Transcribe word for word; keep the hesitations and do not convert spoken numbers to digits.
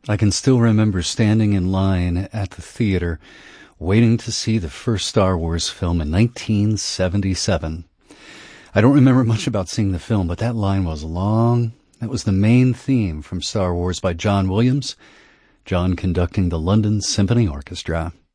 I can still remember standing in line at the theater waiting to see the first Star Wars film in nineteen seventy-seven. I don't remember much about seeing the film, but that line was long. That was the main theme from Star Wars by John Williams, John conducting the London Symphony Orchestra.